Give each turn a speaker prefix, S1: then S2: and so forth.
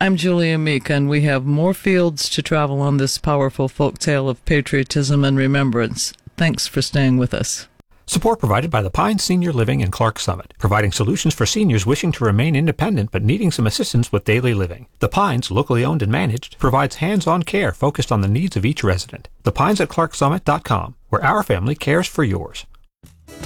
S1: I'm Julia Meek, and we have more fields to travel on this powerful folktale of patriotism and remembrance. Thanks for staying with us.
S2: Support provided by the Pines Senior Living in Clark Summit, providing solutions for seniors wishing to remain independent but needing some assistance with daily living. The Pines, locally owned and managed, provides hands-on care focused on the needs of each resident. The Pines at ClarkSummit.com, where our family cares for yours.